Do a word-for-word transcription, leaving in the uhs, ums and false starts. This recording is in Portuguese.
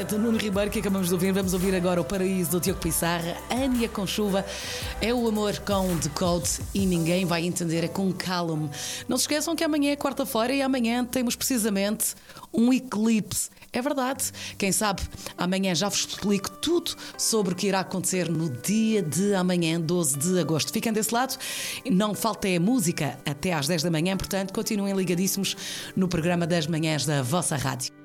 é do Nuno Ribeiro que acabamos de ouvir. Vamos ouvir agora o Paraíso do Diogo Pissarra. Ania com chuva. É o amor com Decode e ninguém vai entender, é com Calum. Não se esqueçam que amanhã é quarta-feira e amanhã temos precisamente um eclipse. É verdade. Quem sabe, amanhã já vos explico tudo sobre o que irá acontecer no dia de amanhã, doze de agosto. Fiquem desse lado. Não falta é música até às dez da manhã, portanto, continuem ligadíssimos no programa das manhãs da vossa rádio.